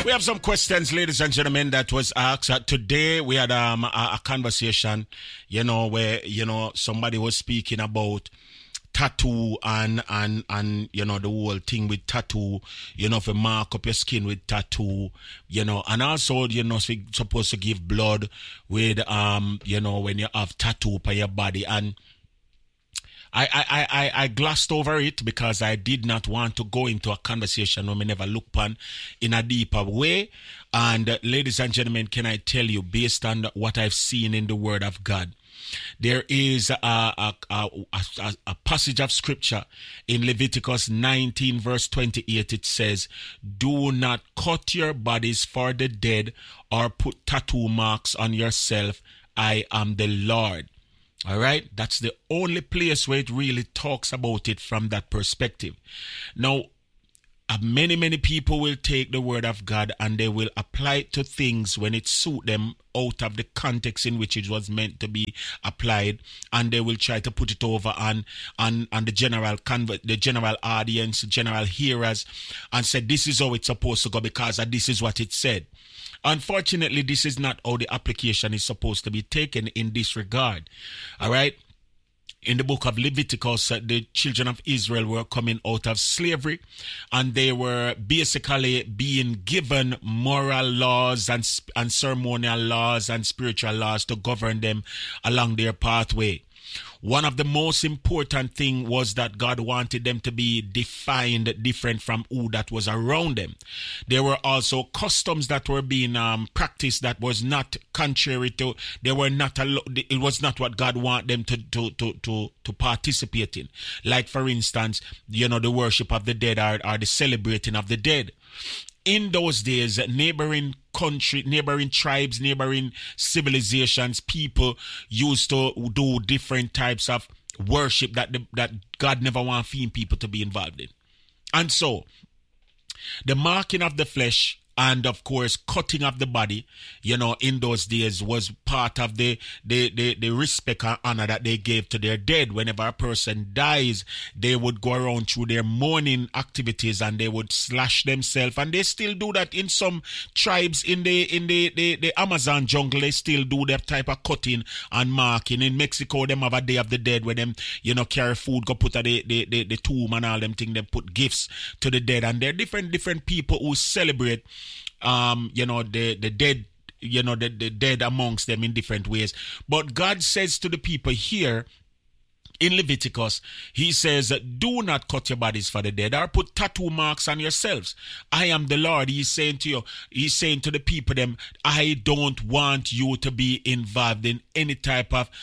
We have some questions, ladies and gentlemen, that was asked. Today we had a conversation, where, somebody was speaking about tattoo and the whole thing with tattoo, if you mark up your skin with tattoo, and also, supposed to give blood with, when you have tattoo on your body. And I glossed over it because I did not want to go into a conversation where we never look upon in a deeper way. And ladies and gentlemen, can I tell you, based on what I've seen in the Word of God, there is a passage of scripture in Leviticus 19 verse 28. It says, "Do not cut your bodies for the dead or put tattoo marks on yourself. I am the Lord." All right, that's the only place where it really talks about it from that perspective. Now, many people will take the Word of God and they will apply it to things when it suits them out of the context in which it was meant to be applied, and they will try to put it over on the general audience, general hearers, and say this is how it's supposed to go because this is what it said. Unfortunately, this is not how the application is supposed to be taken in this regard. All right. In the book of Leviticus, the children of Israel were coming out of slavery, and they were basically being given moral laws and ceremonial laws and spiritual laws to govern them along their pathway. One of the most important thing was that God wanted them to be defined different from who that was around them. There were also customs that were being practiced that was not contrary to. It was not what God wanted them to participate in. Like for instance, the worship of the dead or the celebrating of the dead. In those days, neighboring tribes, neighboring civilizations, people used to do different types of worship that God never wanted people to be involved in. And so, the marking of the flesh and of course cutting of the body, in those days was part of the respect and honor that they gave to their dead. Whenever a person dies, they would go around through their mourning activities and they would slash themselves, and they still do that in some tribes in the Amazon jungle. They still do that type of cutting and marking. In Mexico, them have a Day of the Dead where them carry food, go put at the tomb and all them things. They put gifts to the dead, and there are different people who celebrate the dead, the dead amongst them in different ways. But God says to the people here in Leviticus, he says, do not cut your bodies for the dead or put tattoo marks on yourselves. I am the Lord. He's saying to the people, I don't want you to be involved in any type of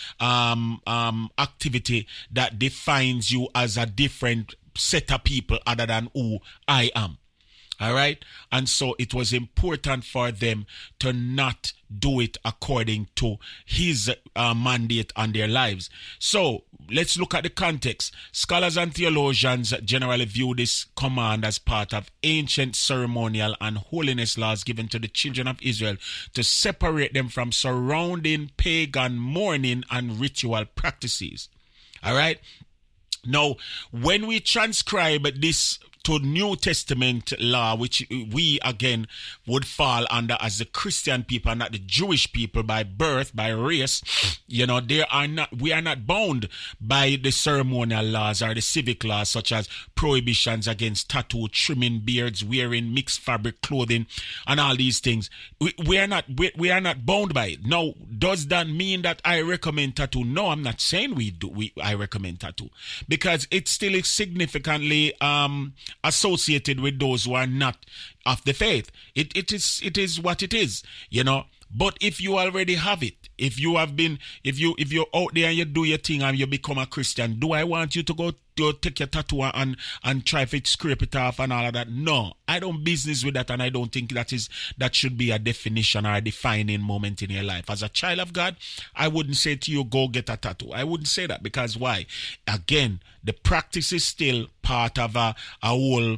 activity that defines you as a different set of people other than who I am. All right. And so it was important for them to not do it according to his mandate on their lives. So let's look at the context. Scholars and theologians generally view this command as part of ancient ceremonial and holiness laws given to the children of Israel to separate them from surrounding pagan mourning and ritual practices. All right. Now, when we transcribe this to New Testament law, which we again would fall under as the Christian people, not the Jewish people by birth, by race, we are not bound by the ceremonial laws or the civic laws, such as prohibitions against tattoo, trimming beards, wearing mixed fabric clothing, and all these things. We are not bound by it. Now, does that mean that I recommend tattoo? No, I'm not saying I recommend tattoo, because it still is significantly associated with those who are not of the faith. It is what it is, But if you already have it, if you're out there and you do your thing and you become a Christian, do I want you to go to take your tattoo and try to scrape it off and all of that? No, I don't business with that, and I don't think that should be a definition or a defining moment in your life. As a child of God, I wouldn't say to you, go get a tattoo. I wouldn't say that, because why? Again, the practice is still part of a whole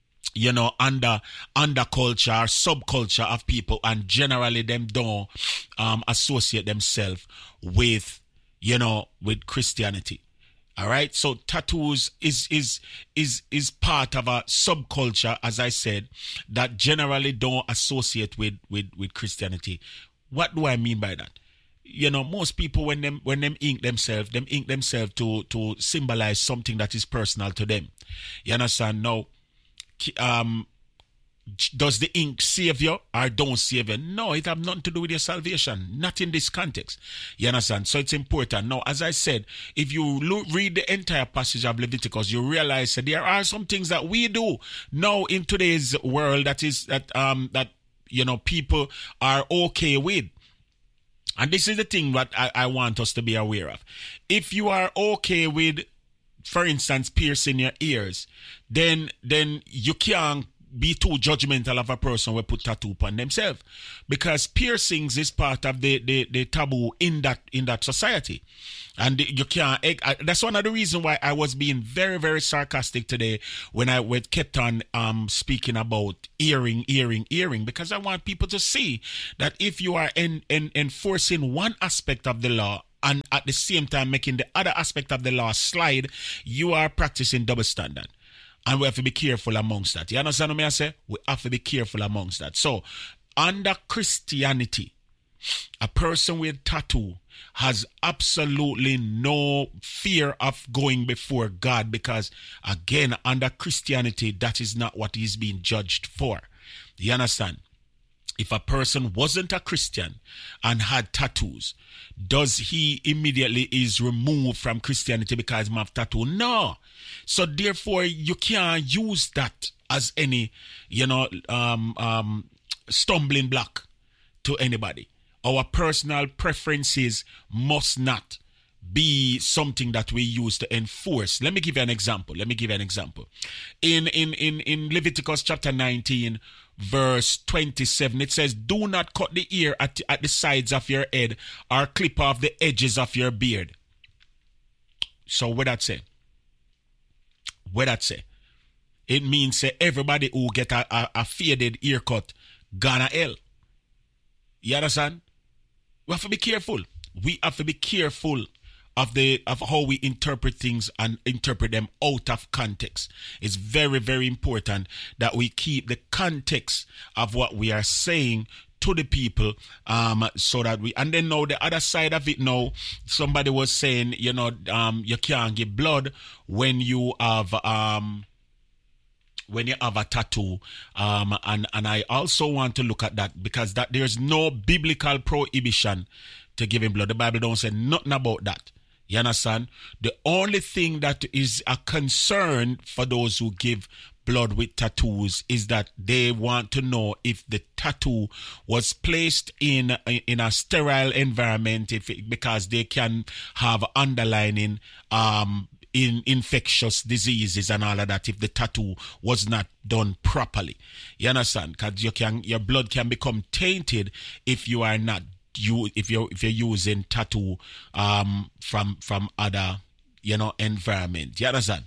under culture or subculture of people, and generally them don't associate themselves with Christianity. All right. So tattoos is part of a subculture, as I said, that generally don't associate with Christianity. What do I mean by that? You know, most people when them ink themselves to symbolize something that is personal to them. You understand? Now, does the ink save you or don't save you? No, it have nothing to do with your salvation. Not in this context. You understand? So it's important. Now, as I said, if you read the entire passage of Leviticus, you realize that there are some things that we do now in today's world that you know people are okay with. And this is the thing that I want us to be aware of. If you are okay with, for instance, piercing your ears, then you can't be too judgmental of a person who put tattoo upon themselves, because piercings is part of the taboo in that society, and you can't. That's one of the reasons why I was being very, very sarcastic today when I kept on speaking about earring, because I want people to see that if you are enforcing one aspect of the law and at the same time making the other aspect of the law slide, you are practicing double standard. And we have to be careful amongst that. You understand what I say? We have to be careful amongst that. So, under Christianity, a person with tattoo has absolutely no fear of going before God, because, again, under Christianity, that is not what he's being judged for. You understand? If a person wasn't a Christian and had tattoos, does he immediately is removed from Christianity because he have tattoo? No. So therefore, you can't use that as any, stumbling block to anybody. Our personal preferences must not be something that we use to enforce. Let me give you an example. In Leviticus chapter 19, verse 27, it says, "Do not cut the ear at the sides of your head or clip off the edges of your beard." So what that say? It means everybody who get a faded haircut gonna hell. You understand? We have to be careful. Of how we interpret things and interpret them out of context. It's very, very important that we keep the context of what we are saying to the people, so that and then now the other side of it now, somebody was saying, you can't give blood when you have a tattoo, and I also want to look at that, because that there's no biblical prohibition to giving blood. The Bible don't say nothing about that. You understand? The only thing that is a concern for those who give blood with tattoos is that they want to know if the tattoo was placed in a sterile environment, because they can have underlining in infectious diseases and all of that if the tattoo was not done properly. You understand? Because your blood can become tainted if you are not. If you're using tattoo from other environment. You understand?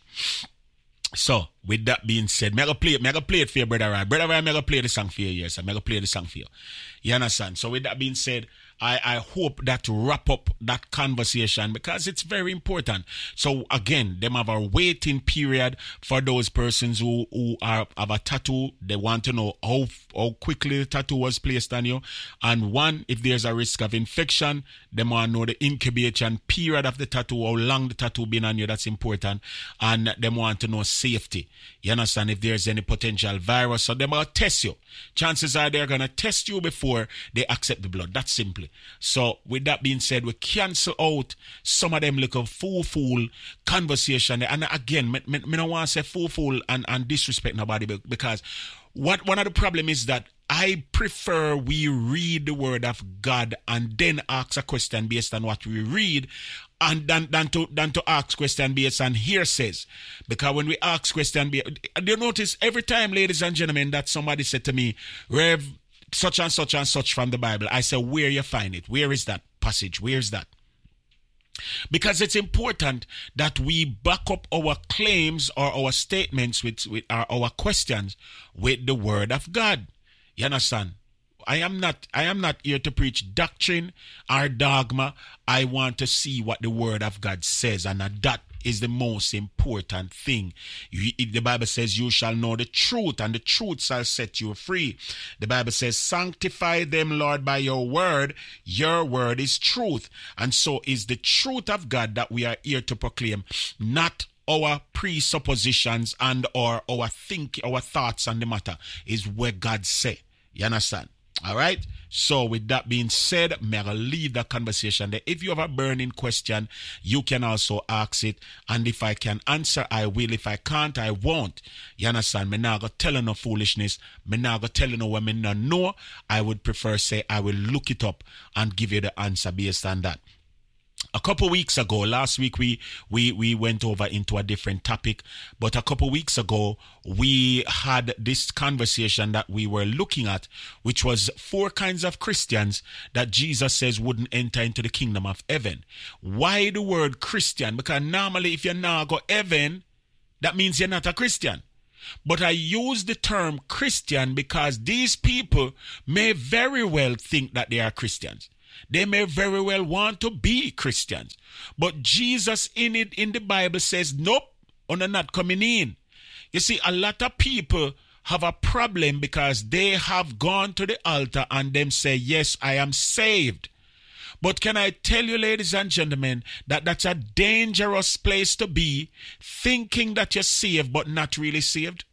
So with that being said, I'm gonna play it for you, brother Ryan. Brother Ryan, I'm gonna play the song for you, yes. I'm gonna play the song for you. You understand? So with that being said, I hope that wrap up that conversation, because it's very important. So again, them have a waiting period for those persons who have a tattoo. They want to know how quickly the tattoo was placed on you. And one, if there's a risk of infection, they want to know the incubation period of the tattoo, how long the tattoo been on you. That's important. And they want to know safety. You understand? If there's any potential virus, so they might test you. Chances are they're going to test you before they accept the blood. That's simply. So with that being said, we cancel out some of them little fool conversation. And again, me don't want to say fool and disrespect nobody, because one of the problem is that I prefer we read the word of God and then ask a question based on what we read, and than to ask question based on hearsays. Because when we ask question, you notice every time, ladies and gentlemen, that somebody said to me, "Rev, such and such and such from the Bible," I say, where you find it? Where is that passage? Where is that? Because it's important that we back up our claims or our statements with our questions with the word of God. You understand? I am not here to preach doctrine or dogma. I want to see what the word of God says, and that is the most important thing. The Bible says you shall know the truth, and the truth shall set you free. The Bible says, sanctify them, Lord, by your word. Your word is truth. And so is the truth of God that we are here to proclaim, not our presuppositions and our thoughts on the matter. Is where God say. You understand? All right. So with that being said, may I leave the conversation there. If you have a burning question, you can also ask it. And if I can answer, I will. If I can't, I won't. You understand? Me not go tell you no foolishness. Me not go tell you no what me not know. I would prefer say I will look it up and give you the answer based on that. A couple weeks ago, last week we went over into a different topic, but a couple weeks ago we had this conversation that we were looking at, which was 4 kinds of Christians that Jesus says wouldn't enter into the kingdom of heaven. Why the word Christian? Because normally if you're not go heaven, that means you're not a Christian. But I use the term Christian because these people may very well think that they are Christians. They may very well want to be Christians. But Jesus in the Bible says, nope, you're not coming in. You see, a lot of people have a problem because they have gone to the altar and them say, yes, I am saved. But can I tell you, ladies and gentlemen, that that's a dangerous place to be, thinking that you're saved but not really saved?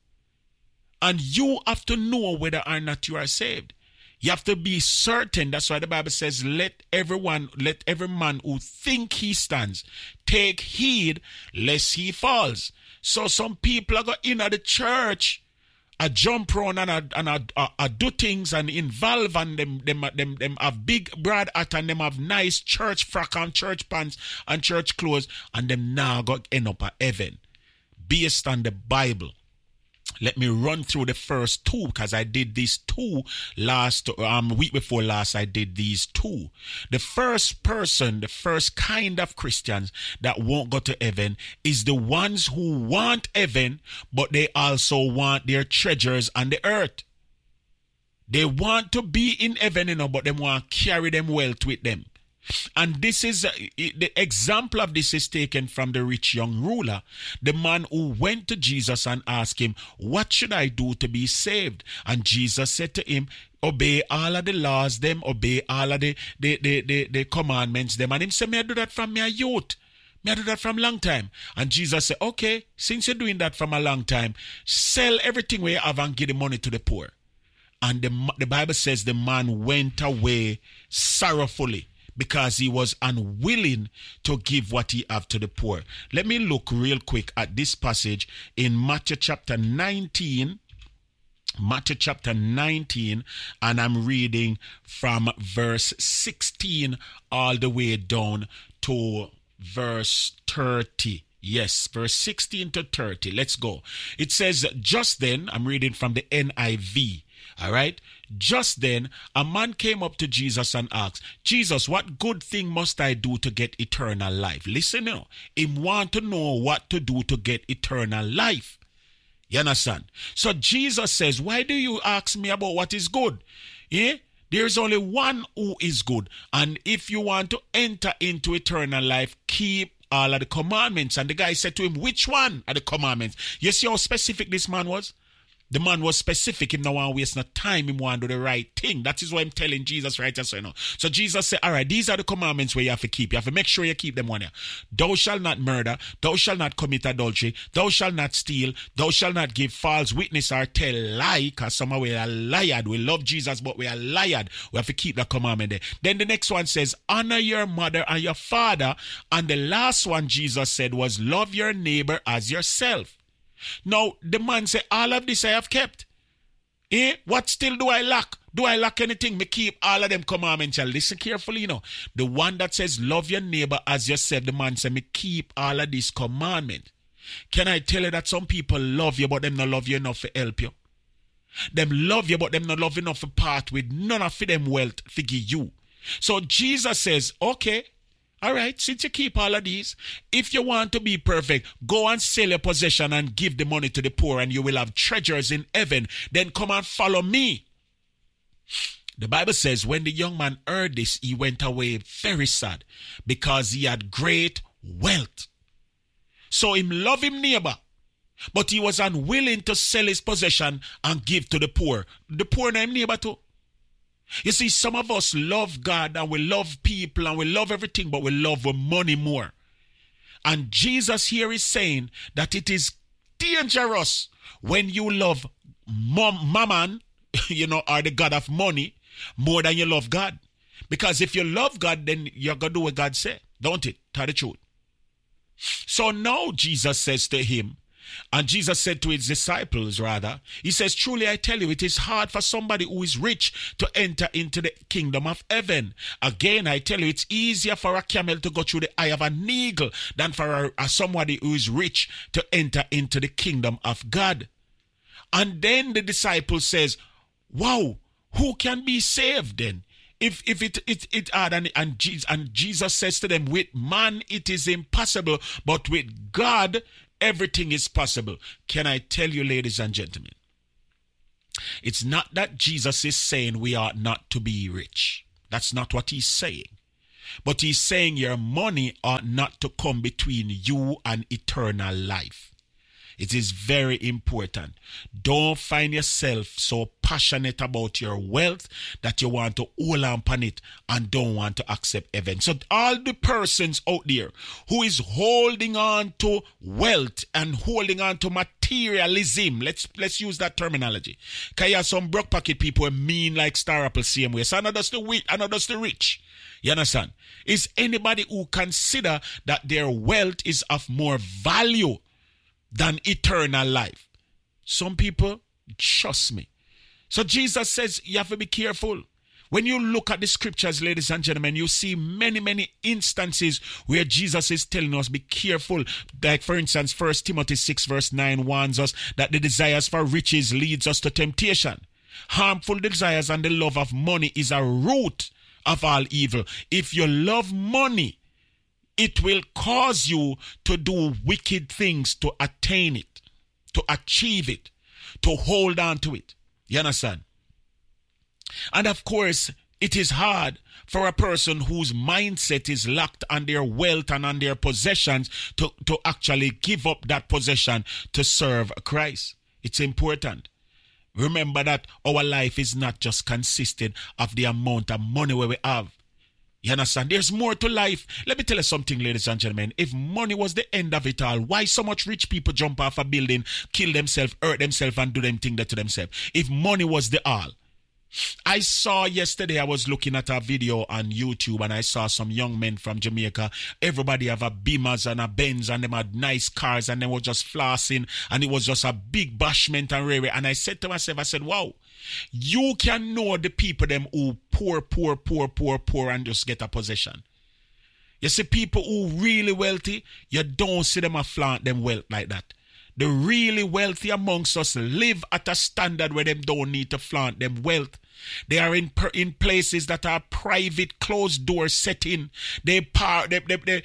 And you have to know whether or not you are saved. You have to be certain. That's why the Bible says, let every man who think he stands take heed lest he falls. So some people are going in at the church, a jump around and do things and involve, and them have big broad hat and them have nice church frock and church pants and church clothes, and them now go end up at heaven based on the Bible. Let me run through the first 2 because I did these 2 last week before last. I did these 2. The first kind of Christians that won't go to heaven is the ones who want heaven, but they also want their treasures on the earth. They want to be in heaven, but they want to carry them wealth with them. And this is the example of this is taken from the rich young ruler, the man who went to Jesus and asked him, what should I do to be saved? And Jesus said to him, obey all of the laws, obey all of the commandments, them. And him said, may I do that from my youth? May I do that from a long time? And Jesus said, okay, since you're doing that from a long time, sell everything where you have and give the money to the poor. And the Bible says the man went away sorrowfully, because he was unwilling to give what he had to the poor. Let me look real quick at this passage in Matthew chapter 19. Matthew chapter 19, and I'm reading from verse 16 all the way down to verse 30. Yes, verse 16 to 30. Let's go. It says, just then, I'm reading from the NIV. All right. Just then, a man came up to Jesus and asked, Jesus, what good thing must I do to get eternal life? Listen now. He want to know what to do to get eternal life. You understand? So Jesus says, why do you ask me about what is good? There's only one who is good. And if you want to enter into eternal life, keep all of the commandments. And the guy said to him, which one are the commandments? You see how specific this man was? The man was specific. Him no want to waste no time. Him want to do the right thing. That is why I'm telling Jesus right as now. So Jesus said, all right, these are the commandments where you have to keep. You have to make sure you keep them on you. Thou shalt not murder. Thou shalt not commit adultery. Thou shalt not steal. Thou shalt not give false witness or tell lie. Because somehow we are lied. We love Jesus, but we are lied. We have to keep the commandment there. Then the next one says, honor your mother and your father. And the last one Jesus said was, love your neighbor as yourself. Now, the man said, all of this I have kept. What still do I lack? Do I lack anything? Me keep all of them commandments. And listen carefully, The one that says, love your neighbor as yourself, the man said, me keep all of these commandments. Can I tell you that some people love you, but them not love you enough to help you? Them love you, but them not love you enough to part with none of them wealth to give you. So Jesus says, okay, all right, since you keep all of these, if you want to be perfect, go and sell your possession and give the money to the poor and you will have treasures in heaven. Then come and follow me. The Bible says when the young man heard this, he went away very sad because he had great wealth. So him love him neighbor. But he was unwilling to sell his possession and give to the poor. The poor na him neighbor too. You see, some of us love God and we love people and we love everything, but we love money more. And Jesus here is saying that it is dangerous when you love mammon, or the God of money, more than you love God. Because if you love God, then you're going to do what God said, don't it? Tell the truth. So now Jesus says to him, and Jesus said to his disciples, rather, he says, truly I tell you, it is hard for somebody who is rich to enter into the kingdom of heaven. Again, I tell you, it's easier for a camel to go through the eye of an eagle than for somebody who is rich to enter into the kingdom of God. And then the disciple says, wow, who can be saved then? If it hard, and Jesus says to them, with man it is impossible, but with God everything is possible. Can I tell you, ladies and gentlemen, it's not that Jesus is saying we ought not to be rich. That's not what he's saying. But he's saying your money ought not to come between you and eternal life. It is very important. Don't find yourself so passionate about your wealth that you want to hold on upon it and don't want to accept heaven. So all the persons out there who is holding on to wealth and holding on to materialism, let's use that terminology. Because you have some broke pocket people who mean like Star Apple same way. So another's the weak, another's the rich. You understand? Is anybody who consider that their wealth is of more value than eternal life? Some people, trust me. So Jesus says you have to be careful. When you look at the scriptures, ladies and gentlemen, you see many instances where Jesus is telling us be careful. Like for instance, 1 Timothy 6 verse 9 warns us that the desires for riches leads us to temptation. Harmful desires and the love of money is a root of all evil. If you love money, it will cause you to do wicked things to attain it, to achieve it, to hold on to it. You understand? And of course, it is hard for a person whose mindset is locked on their wealth and on their possessions to actually give up that possession to serve Christ. It's important. Remember that our life is not just consisted of the amount of money we have. You understand? There's more to life. Let me tell you something, ladies and gentlemen. If money was the end of it all, why so much rich people jump off a building, kill themselves, hurt themselves, and do them things to themselves? If money was the all. I saw yesterday, I was looking at a video on YouTube and I saw some young men from Jamaica. Everybody have a Beamers and a Benz and them had nice cars and they were just flossing and it was just a big bashment and rare. And I said to myself, I said, wow, you can know the people them who poor and just get a possession. You see people who really wealthy, you don't see them a flaunt them wealth like that. The really wealthy amongst us live at a standard where them don't need to flaunt them wealth. They are in places that are private, closed door setting. They party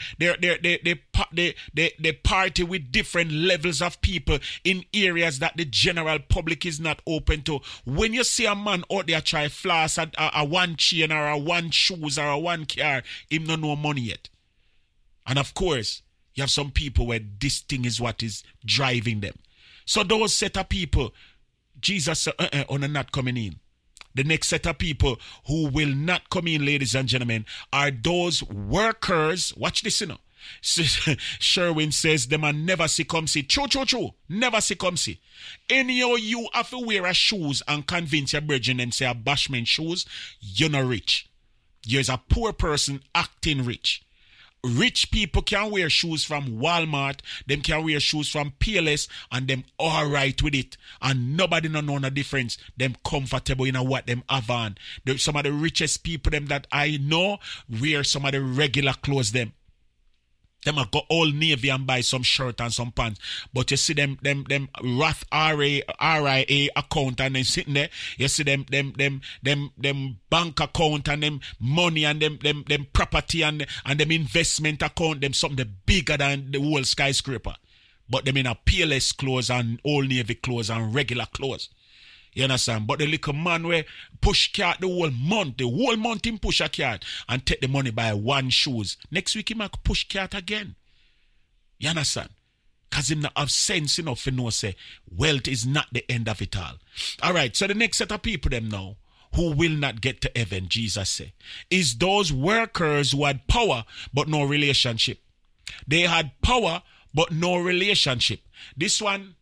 with different levels of people in areas that the general public is not open to. When you see a man out there try floss a one chain or a one shoes or a one car, him no know money yet. And of course, you have some people where this thing is what is driving them. So those set of people, Jesus said, are not coming in. The next set of people who will not come in, ladies and gentlemen, are those workers. Watch this, you know. Sherwin says, them are never circumcised. True. Never circumcised. Anyhow, you have to wear a shoes and convince your brethren and say a bashment shoes, you're not rich. There's a poor person acting rich. Rich people can wear shoes from Walmart, them can wear shoes from PLS, and them all right with it. And nobody no know the difference. Them comfortable in what them have on. Some of the richest people them that I know wear some of the regular clothes them. Them a go Old Navy and buy some shirt and some pants. But you see them Roth RIA account and them sitting there. You see them bank account and them money and them property and them investment account, them something bigger than the whole skyscraper. But them in a PLS clothes and Old Navy clothes and regular clothes. You understand? But the little man where push cart the whole month him push a cart and take the money by one shoes. Next week he might push cart again. You understand? Because him not have sense enough to know, say, wealth is not the end of it all. All right, so the next set of people them now, who will not get to heaven, Jesus say, is those workers who had power but no relationship. They had power but no relationship. This one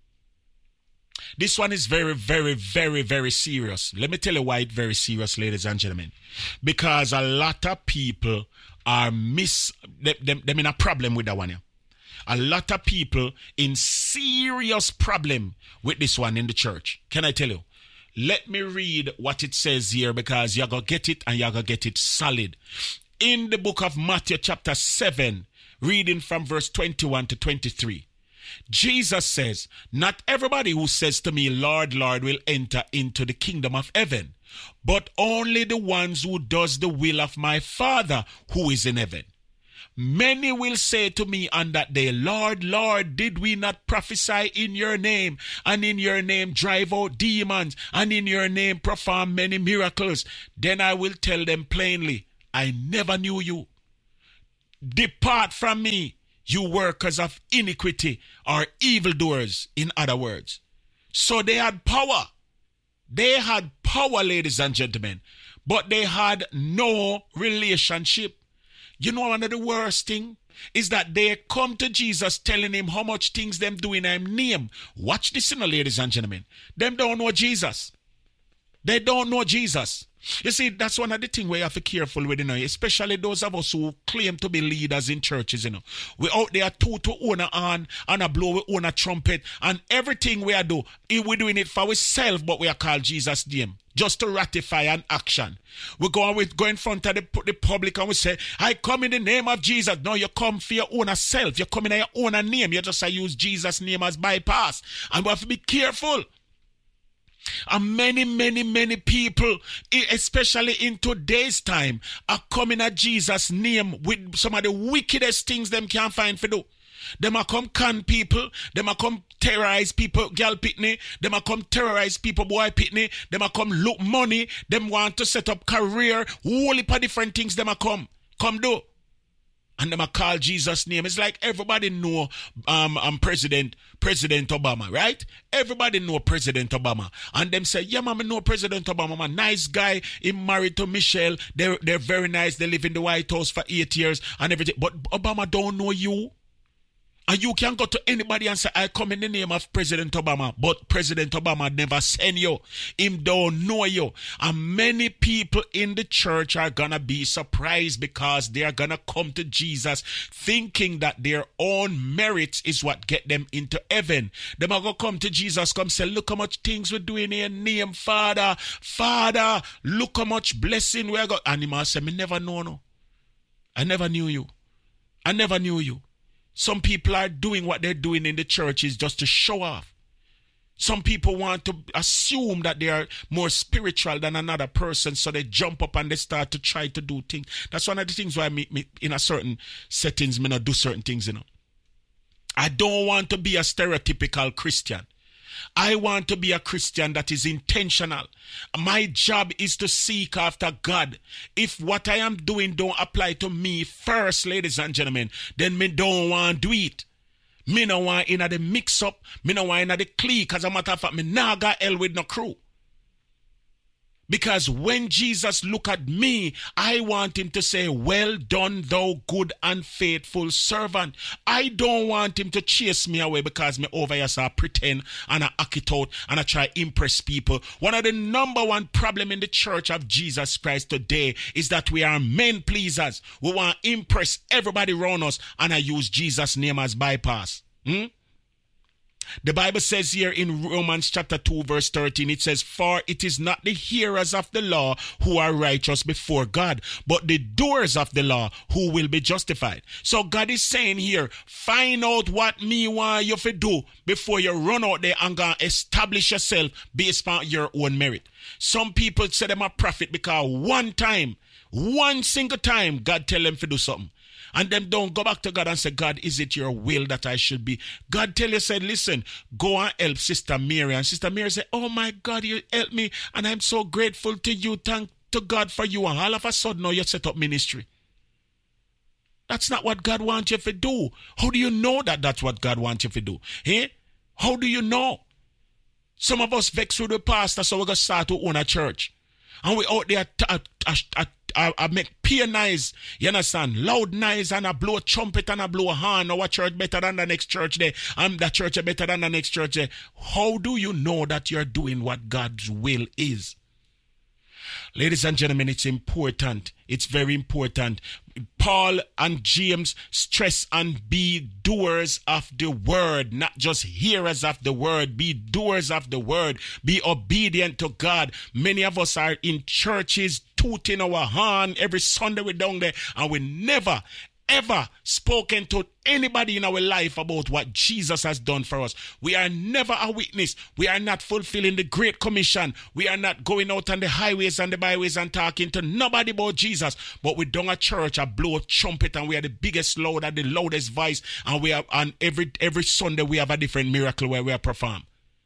is very, very, very, very serious. Let me tell you why it's very serious, ladies and gentlemen. Because a lot of people are them in a problem with that one. Yeah. A lot of people in serious problem with this one in the church. Can I tell you? Let me read what it says here, because you're going to get it and you're going to get it solid. In the book of Matthew chapter 7, reading from verse 21 to 23. Jesus says, not everybody who says to me, Lord, Lord, will enter into the kingdom of heaven, but only the ones who does the will of my Father who is in heaven. Many will say to me on that day, Lord, Lord, did we not prophesy in your name, and in your name drive out demons, and in your name perform many miracles? Then I will tell them plainly, I never knew you. Depart from me, you workers of iniquity, or evildoers, in other words. So they had power. They had power, ladies and gentlemen, but they had no relationship. You know, one of the worst thing is that they come to Jesus telling him how much things them do in him name. Watch this, ladies and gentlemen. Them don't know Jesus. They don't know Jesus. You see, that's one of the things we have to be careful with, especially those of us who claim to be leaders in churches, We out there to own a horn and a blow, we own a trumpet, and everything we are doing, we're doing it for ourselves, but we are called Jesus' name, just to ratify an action. We go in front of the public and we say, I come in the name of Jesus. No, you come for your own self. You come in your own name. You just use Jesus' name as bypass. And we have to be careful. And many people, especially in today's time, are coming at Jesus' name with some of the wickedest things them can find for do. Them are come con people, them are come terrorize people, girl pitney, them are come terrorize people, boy pitney, them are come look money, them want to set up career, whole heap of different things them are come do. And them are call Jesus' name. It's like everybody know President Obama, right? Everybody know President Obama. And them say, yeah, man, I know President Obama, man. Nice guy. He married to Michelle. They're very nice. They live in the White House for 8 years and everything. But Obama don't know you. And you can go to anybody and say, I come in the name of President Obama. But President Obama never send you. Him don't know you. And many people in the church are going to be surprised because they are going to come to Jesus thinking that their own merits is what get them into heaven. They are going to come to Jesus, come say, look how much things we're doing in your name, Father. Father, look how much blessing we're going. And he must say, I never know. No. I never knew you. I never knew you. Some people are doing what they're doing in the churches just to show off. Some people want to assume that they are more spiritual than another person, so they jump up and they start to try to do things. That's one of the things why me in a certain settings, me not do certain things, I don't want to be a stereotypical Christian. I want to be a Christian that is intentional. My job is to seek after God. If what I am doing don't apply to me first, ladies and gentlemen, then me don't want to do it. Me no want in the mix up. Me no want in the clique. As a matter of fact, me nah got hell with no crew. Because when Jesus look at me, I want him to say, well done, thou good and faithful servant. I don't want him to chase me away because me over here so I pretend and I act it out and I try to impress people. One of the number one problem in the church of Jesus Christ today is that we are men pleasers. We want to impress everybody around us and I use Jesus' name as bypass. The Bible says here in Romans chapter 2 verse 13, it says, for it is not the hearers of the law who are righteous before God, but the doers of the law who will be justified. So God is saying here, find out what me want you to do before you run out there and go establish yourself based on your own merit. Some people say them a prophet because one single time, God tell them to do something. And them don't go back to God and say, God, is it your will that I should be? God tell you, said, listen, go and help Sister Mary. And Sister Mary said, oh my God, you helped me. And I'm so grateful to you. Thank to God for you. And all of a sudden now you set up ministry. That's not what God wants you to do. How do you know that that's what God wants you to do? Eh? How do you know? Some of us vex with the pastor, so we're going to start to own a church. And we out there I make peer noise, you understand? Loud noise, and I blow a trumpet and I blow a horn. Our church better than the next church there. And that church better than the next church there. How do you know that you're doing what God's will is? Ladies and gentlemen, it's important. It's very important. Paul and James stress and be doers of the word, not just hearers of the word. Be doers of the word. Be obedient to God. Many of us are in churches tooting our horn every Sunday we're down there, and we never ever spoken to anybody in our life about what Jesus has done for us. We are never a witness. We are not fulfilling the Great Commission. We are not going out on the highways and the byways and talking to nobody about Jesus. But we done a church, a blow a trumpet, and we are the biggest loud and the loudest voice. And we have, and every Sunday we have a different miracle where we are perform.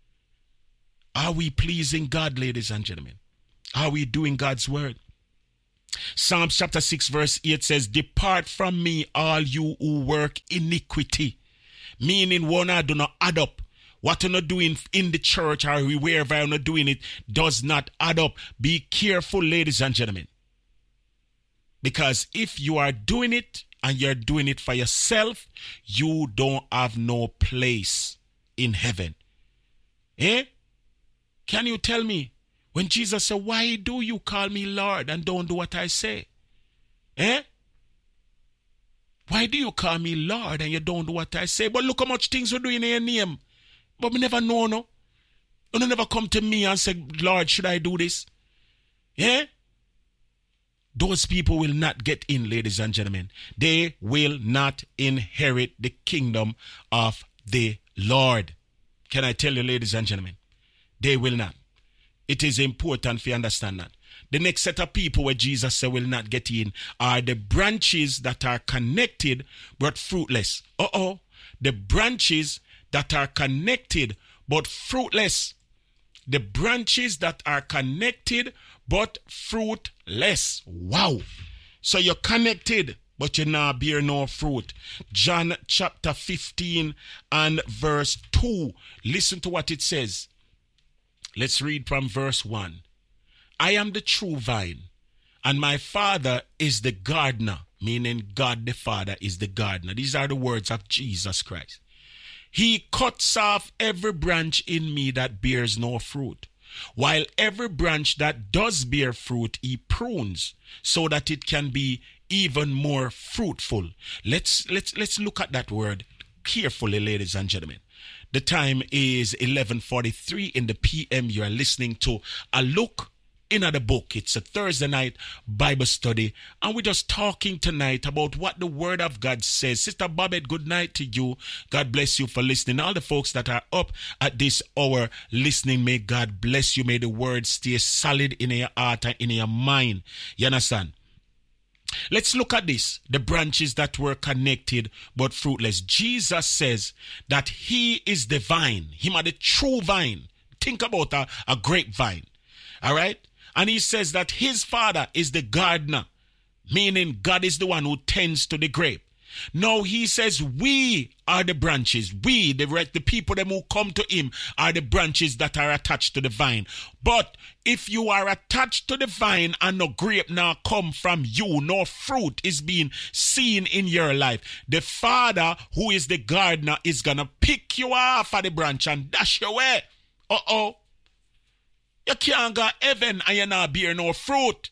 Are we pleasing God, ladies and gentlemen? Are we doing God's word? Psalms chapter 6 verse 8 says, depart from me, all you who work iniquity. Meaning one I do not add up. What you're not doing in the church or wherever you're not doing it does not add up. Be careful, ladies and gentlemen. Because if you are doing it and you're doing it for yourself, you don't have no place in heaven. Eh? Can you tell me? When Jesus said, why do you call me Lord and don't do what I say? Eh? Why do you call me Lord and you don't do what I say? But look how much things we're doing in your name. But we never know, no? You never come to me and say, Lord, should I do this? Yeah? Those people will not get in, ladies and gentlemen. They will not inherit the kingdom of the Lord. Can I tell you, ladies and gentlemen? They will not. It is important for you to understand that. The next set of people where Jesus said will not get in are the branches that are connected but fruitless. The branches that are connected but fruitless. The branches that are connected but fruitless. Wow. So you're connected, but you now bear no fruit. John chapter 15 and verse 2. Listen to what it says. Let's read from verse 1. I am the true vine, and my Father is the gardener, meaning God the Father is the gardener. These are the words of Jesus Christ. He cuts off every branch in me that bears no fruit, while every branch that does bear fruit he prunes, so that it can be even more fruitful. Let's look at that word carefully, ladies and gentlemen. The time is 11:43 in the PM. You are listening to A Look in the Book. It's a Thursday night Bible study, and we're just talking tonight about what the Word of God says. Sister Bobette, good night to you. God bless you for listening. All the folks that are up at this hour listening, may God bless you. May the Word stay solid in your heart and in your mind. You understand? Let's look at this. The branches that were connected but fruitless. Jesus says that he is the vine. Him are the true vine. Think about a grapevine. All right? And he says that his Father is the gardener. Meaning God is the one who tends to the grape. Now he says we are the branches. We, the people them who come to him, are the branches that are attached to the vine. But if you are attached to the vine and no grape now come from you, no fruit is being seen in your life, the Father who is the gardener is going to pick you off of the branch and dash you away. You can't go heaven and you not bear no fruit.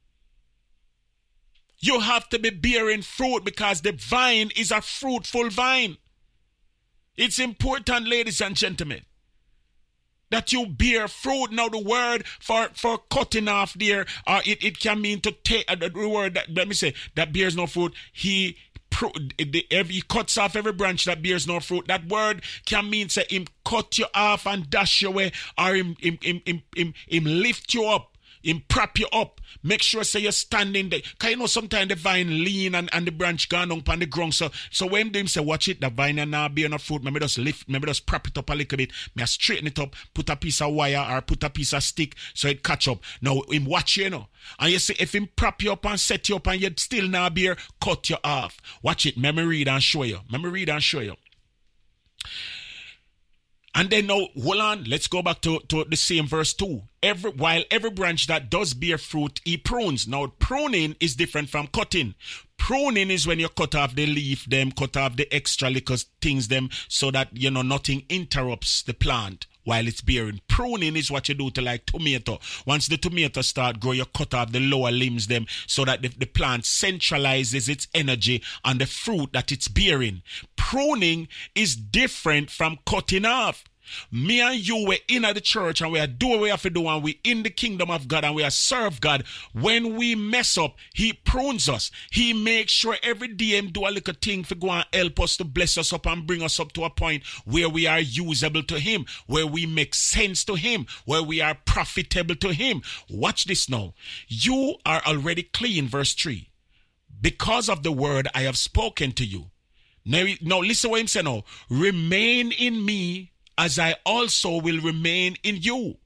You have to be bearing fruit because the vine is a fruitful vine. It's important, ladies and gentlemen, that you bear fruit. Now the word for cutting off there, it can mean to take, the word that, let me say, that bears no fruit. He cuts off every branch that bears no fruit. That word can mean say him cut you off and dash you away, or him lift you up. Him prop you up. Make sure say you're standing there. Because you know sometimes the vine lean and the branch gone on the ground. So when them say watch it, the vine and now bear no fruit, maybe just lift, maybe just prop it up a little bit. May I straighten it up, put a piece of wire or put a piece of stick so it catch up. Now him watch you know. And you see if him prop you up and set you up and you still now bear, cut you off. Watch it. Let me read and show you. And then now, hold on, let's go back to the same verse 2. While every branch that does bear fruit, he prunes. Now, pruning is different from cutting. Pruning is when you cut off the leaf, cut off the extra little things, so that, nothing interrupts the plant while it's bearing. Pruning is what you do to like tomato. Once the tomato start grow, you cut off the lower limbs, so that the plant centralizes its energy on the fruit that it's bearing. Pruning is different from cutting off. Me and you were in at the church and we are doing what we have to do and we in the kingdom of God and we are serve God. When we mess up, he prunes us. He makes sure every day him do a little thing for go and help us to bless us up and bring us up to a point where we are usable to him, where we make sense to him, where we are profitable to him. Watch this now. You are already clean, verse 3, because of the word I have spoken to you. Now listen what him say now. Remain in me as I also will remain in you.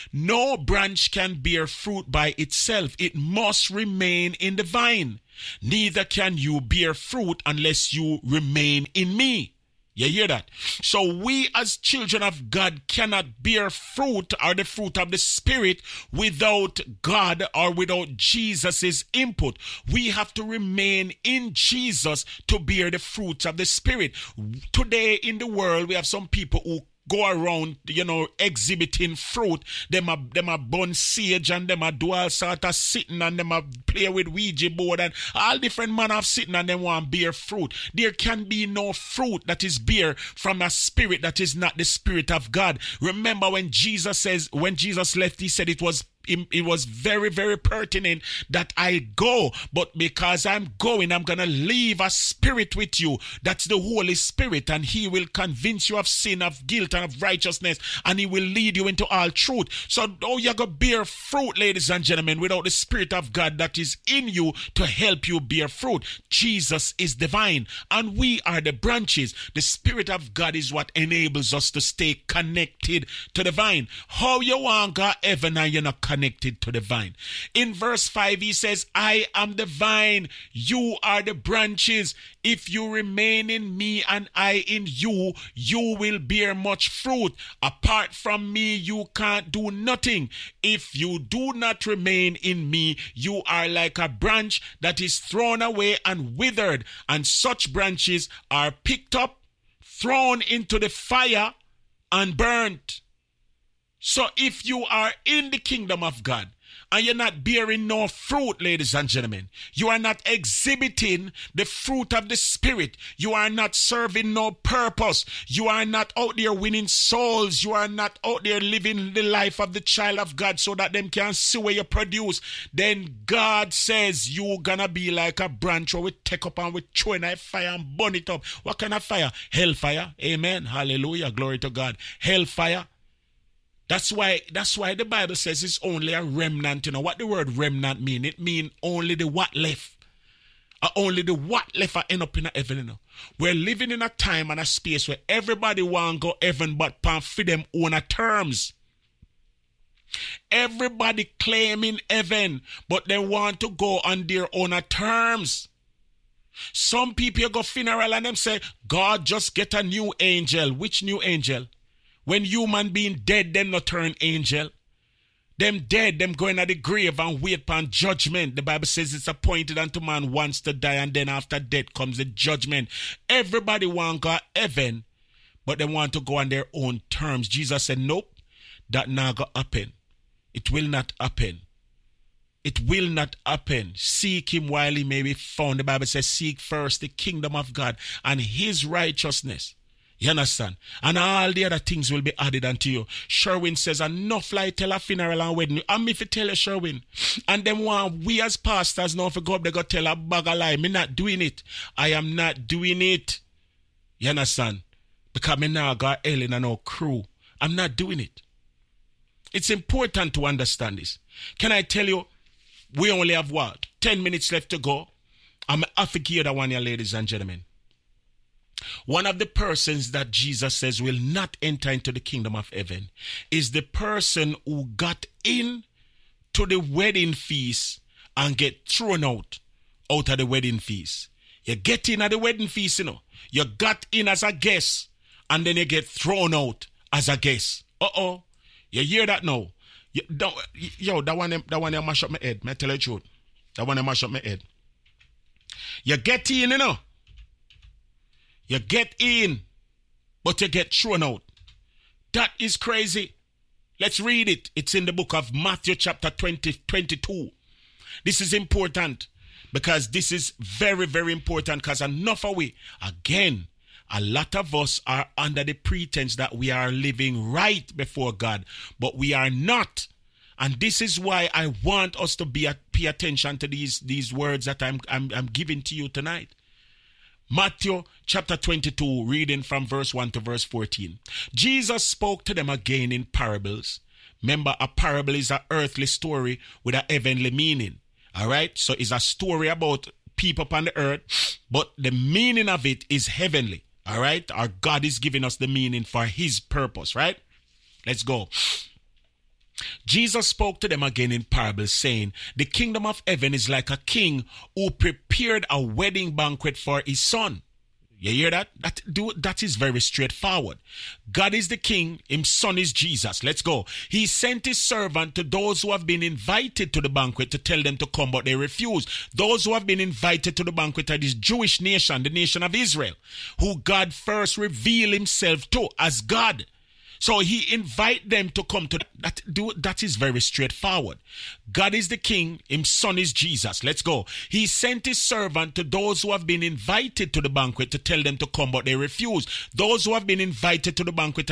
No branch can bear fruit by itself. It must remain in the vine. Neither can you bear fruit unless you remain in me. You hear that? So we as children of God cannot bear fruit or the fruit of the Spirit without God or without Jesus' input. We have to remain in Jesus to bear the fruits of the Spirit. Today in the world, we have some people who go around, exhibiting fruit. Them a burn sage and them a do all sort of sitting and them a play with Ouija board and all different manner of sitting and them want bear fruit. There can be no fruit that is bear from a spirit that is not the Spirit of God. Remember when Jesus left, he said it was very, very pertinent that I go, but because I'm going, I'm going to leave a spirit with you. That's the Holy Spirit, and he will convince you of sin, of guilt, and of righteousness, and he will lead you into all truth. So, you're going to bear fruit, ladies and gentlemen, without the Spirit of God that is in you to help you bear fruit. Jesus is the vine, and we are the branches. The Spirit of God is what enables us to stay connected to the vine. How you want God heaven and you're not connected to the vine? In verse 5 he says, I am the vine, you are the branches. If you remain in me and I in you, you will bear much fruit. Apart from me, you can't do nothing. If you do not remain in me, you are like a branch that is thrown away and withered, and such branches are picked up, thrown into the fire, and burnt. So if you are in the kingdom of God and you're not bearing no fruit, ladies and gentlemen, you are not exhibiting the fruit of the Spirit, you are not serving no purpose, you are not out there winning souls, you are not out there living the life of the child of God so that them can see where you produce, then God says you're gonna be like a branch where we take up and we throw in a fire and burn it up. What kind of fire? Hellfire. Amen. Hallelujah. Glory to God. Hellfire. That's why the Bible says it's only a remnant. You know what the word remnant mean? It mean only the what left. Only the what left are end up in heaven. You know? We're living in a time and a space where everybody want to go heaven but for them own terms. Everybody claiming heaven but they want to go on their own terms. Some people go funeral and them say, God just get a new angel. Which new angel? When human being dead, them not turn angel. Them dead, them going at the grave and wait upon judgment. The Bible says it's appointed unto man once to die, and then after death comes the judgment. Everybody want to go heaven, but they want to go on their own terms. Jesus said, nope, that not going to happen. It will not happen. It will not happen. Seek him while he may be found. The Bible says, seek first the kingdom of God and his righteousness. You understand? And all the other things will be added unto you. Sherwin says, enough like tell a funeral and wedding. I'm me if you tell you, Sherwin. And then we as pastors now if you go up, they go tell a bag of lie. Me not doing it. I am not doing it. You understand? Because me now got Ellen and our crew. I'm not doing it. It's important to understand this. Can I tell you, we only have what? 10 minutes left to go. I'm affiliated that one here, ladies and gentlemen. One of the persons that Jesus says will not enter into the kingdom of heaven is the person who got in to the wedding feast and get thrown out of the wedding feast. You get in at the wedding feast, you know. You got in as a guest and then you get thrown out as a guest. Uh-oh. You hear that now? That one mash up my head. May I tell you the truth? That one mash up my head. You get in, you know. You get in, but you get thrown out. That is crazy. Let's read it. It's in the book of Matthew chapter 22. This is important because this is very, very important because enough of we, again, a lot of us are under the pretense that we are living right before God, but we are not. And this is why I want us to pay attention to these words that I'm giving to you tonight. Matthew chapter 22, reading from verse 1 to verse 14. Jesus spoke to them again in parables. Remember, a parable is an earthly story with a heavenly meaning. All right? So it's a story about people upon the earth, but the meaning of it is heavenly. All right? Our God is giving us the meaning for his purpose, right? Let's go. Jesus spoke to them again in parables, saying, the kingdom of heaven is like a king who prepared a wedding banquet for his son. You hear that? That is very straightforward. God is the king, his son is Jesus. Let's go. He sent his servant to those who have been invited to the banquet to tell them to come, but they refused. Those who have been invited to the banquet are this Jewish nation, the nation of Israel, who God first revealed himself to as God. So he invite them to come to that. That is very straightforward. God is the king, his son is Jesus. Let's go. He sent his servant to those who have been invited to the banquet to tell them to come, but they refuse. Those who have been invited to the banquet